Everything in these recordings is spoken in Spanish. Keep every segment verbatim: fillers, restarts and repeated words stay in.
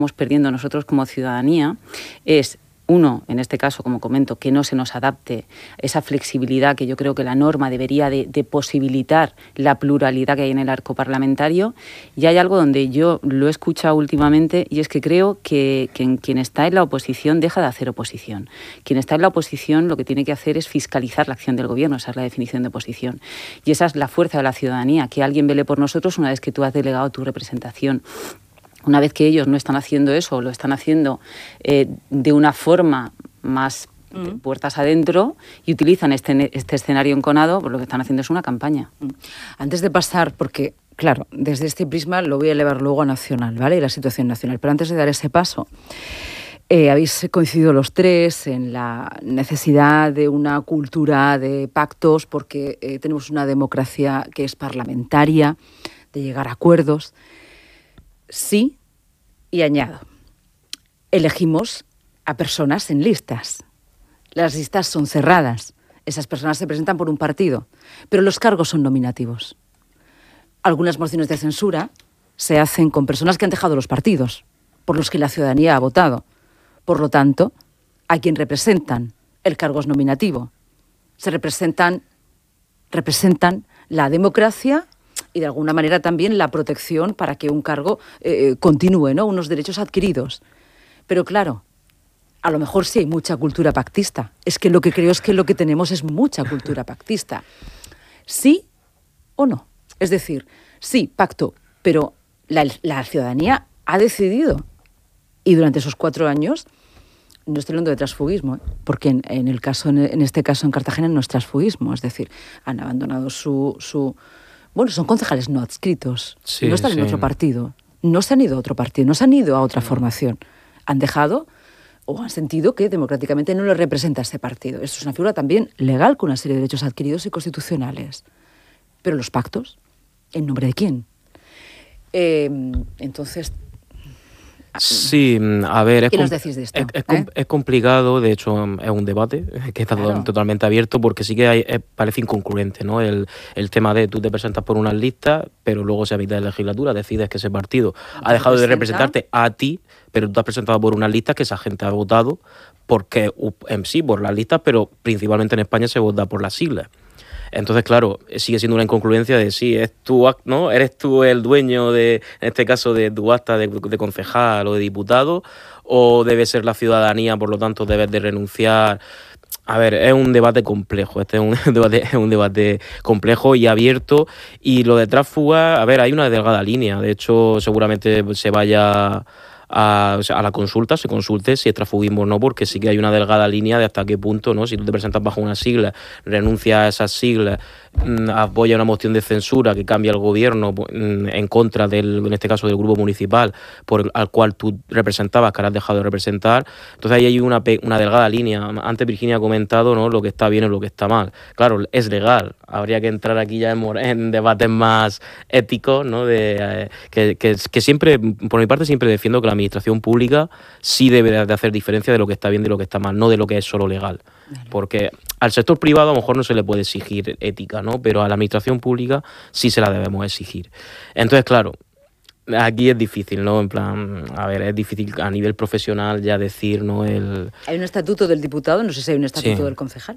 estamos perdiendo nosotros como ciudadanía es, uno, en este caso, como comento, que no se nos adapte esa flexibilidad que yo creo que la norma debería de, de posibilitar la pluralidad que hay en el arco parlamentario. Y hay algo donde yo lo he escuchado últimamente y es que creo que, que en quien está en la oposición deja de hacer oposición. Quien está en la oposición lo que tiene que hacer es fiscalizar la acción del gobierno, esa es la definición de oposición. Y esa es la fuerza de la ciudadanía, que alguien vele por nosotros una vez que tú has delegado tu representación. Una vez que ellos no están haciendo eso, o lo están haciendo eh, de una forma más mm. puertas adentro y utilizan este, este escenario enconado, pues lo que están haciendo es una campaña. Antes de pasar, porque, claro, desde este prisma lo voy a elevar luego a nacional, ¿vale? Y la situación nacional. Pero antes de dar ese paso, eh, habéis coincidido los tres en la necesidad de una cultura de pactos, porque eh, tenemos una democracia que es parlamentaria, de llegar a acuerdos. Sí, y añado, elegimos a personas en listas. Las listas son cerradas. Esas personas se presentan por un partido, pero los cargos son nominativos. Algunas mociones de censura se hacen con personas que han dejado los partidos, por los que la ciudadanía ha votado. Por lo tanto, a quien representan el cargo es nominativo. Se representan, representan la democracia y de alguna manera también la protección para que un cargo eh, continúe, ¿no? Unos derechos adquiridos. Pero claro, a lo mejor sí hay mucha cultura pactista. Es que lo que creo es que lo que tenemos es mucha cultura pactista. ¿Sí o no? Es decir, sí, pacto, pero la, la ciudadanía ha decidido. Y durante esos cuatro años, no estoy hablando de transfugismo, ¿eh? Porque en, en, el caso, en, en este caso en Cartagena no es transfugismo. Es decir, han abandonado su... su Bueno, son concejales no adscritos, sí, no están sí. en otro partido, no se han ido a otro partido, no se han ido a otra sí. formación. Han dejado o han sentido que democráticamente no les representa ese partido. Esto es una figura también legal con una serie de derechos adquiridos y constitucionales. Pero los pactos, ¿en nombre de quién? Eh, entonces... Sí, a ver, es, ¿qué nos decís de esto? Es, es, ¿Eh? es complicado, de hecho es un debate que está claro. totalmente abierto porque sí que hay, es, parece incongruente, ¿no? El, el tema de tú te presentas por unas listas, pero luego si a mitad de legislatura decides que ese partido ha dejado de representarte a ti, pero tú te has presentado por unas listas que esa gente ha votado porque en sí por las listas, pero principalmente en España se vota por las siglas. Entonces, claro, sigue siendo una incongruencia de si es tú, ¿no? Eres tú el dueño de, en este caso, de tu acta de, de concejal o de diputado, o debe ser la ciudadanía, por lo tanto, debes de renunciar. A ver, es un debate complejo, este es un debate, es un debate complejo y abierto. Y lo de tránsfuga, a ver, hay una delgada línea. De hecho, seguramente se vaya a, o sea, a la consulta, se consulte si es transfugismo o no, porque sí que hay una delgada línea de hasta qué punto, ¿no? Si tú te presentas bajo una sigla, renuncias a esas siglas, apoya una moción de censura que cambia el gobierno en contra del, en este caso del grupo municipal por al cual tú representabas, que ahora has dejado de representar. Entonces ahí hay una, una delgada línea. Antes Virginia ha comentado, ¿no?, lo que está bien y lo que está mal. Claro, es legal. Habría que entrar aquí ya en, en debates más éticos, ¿no? De, eh, que, que, que siempre, por mi parte, siempre defiendo que la administración pública sí debe de hacer diferencia de lo que está bien y de lo que está mal, no de lo que es solo legal. Porque al sector privado a lo mejor no se le puede exigir ética, ¿no? Pero a la administración pública sí se la debemos exigir. Entonces, claro, aquí es difícil, ¿no? En plan, a ver, es difícil a nivel profesional ya decir, ¿no? El... Hay un estatuto del diputado, no sé si hay un estatuto sí. del concejal.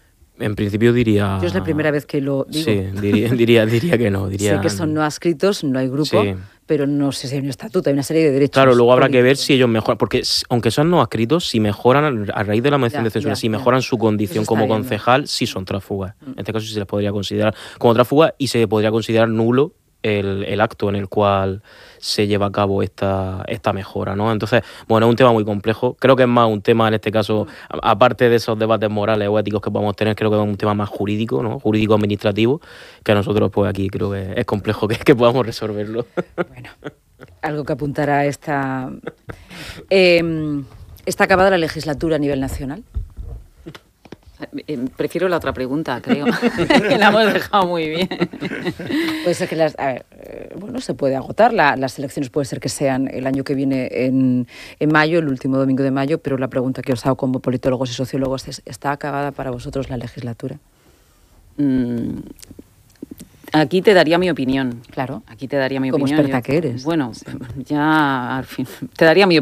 En principio diría... Yo es la primera vez que lo digo. Sí, diría, diría, diría que no. Diría... Sé que son no adscritos, no hay grupo, sí. pero no sé si hay un estatuto, hay una serie de derechos. Claro, luego habrá políticos. que ver si ellos mejoran, porque aunque sean no adscritos, si mejoran, a raíz de la moción de censura, ya, si mejoran ya. su condición como concejal, sí son tránsfugas. Mm. En este caso sí se les podría considerar como tránsfugas y se podría considerar nulo el, el acto en el cual se lleva a cabo esta, esta mejora, ¿no? Entonces, bueno, es un tema muy complejo. Creo que es más un tema, en este caso, aparte de esos debates morales o éticos que podemos tener, creo que es un tema más jurídico, ¿no? Jurídico-administrativo, que a nosotros, pues aquí creo que es complejo que, que podamos resolverlo. Bueno, algo que apuntar a esta... Eh, ¿Está acabada la legislatura a nivel nacional? Prefiero la otra pregunta, creo. Que la hemos dejado muy bien. Puede ser que las, a ver, eh, bueno, se puede agotar. La, las elecciones puede ser que sean el año que viene en, en mayo, el último domingo de mayo, pero la pregunta que os hago como politólogos y sociólogos es, ¿está acabada para vosotros la legislatura? Mm, Aquí te daría mi opinión. Claro. Aquí te daría mi Como opinión. experta Yo, que eres. Bueno, sí. ya al fin, te daría mi